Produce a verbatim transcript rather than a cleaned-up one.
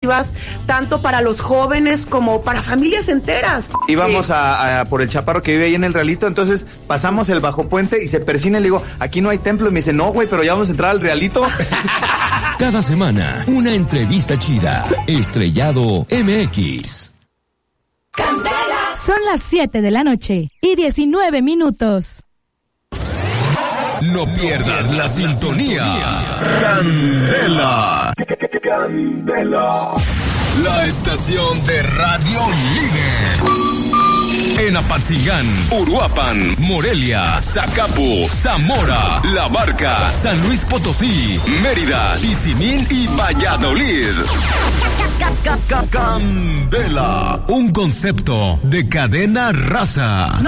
tanto para los jóvenes como para familias enteras. Íbamos sí. a, a por el chaparro que vive ahí en el Realito, entonces pasamos el bajo puente y se persina y le digo, aquí no hay templo, y me dice, no güey, pero ya vamos a entrar al Realito. Cada semana, una entrevista chida. Estrellado M X. Son las siete de la noche y diecinueve minutos. No pierdas la sintonía. Candela. Candela. La estación de radio líder. En Apatzingán, Uruapan, Morelia, Zacapu, Zamora, La Barca, San Luis Potosí, Mérida, Tizimín y Valladolid. Candela, un concepto de cadena raza.